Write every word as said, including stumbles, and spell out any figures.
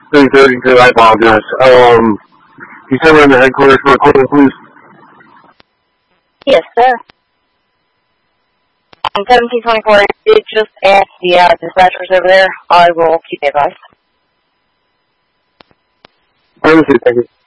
three thirty-two, I apologize. Um, you said we're in the headquarters for equipment, please? Yes, sir. On seventeen twenty-four, I did just ask the uh, dispatchers over there. I will keep you advised. Understood, thank you.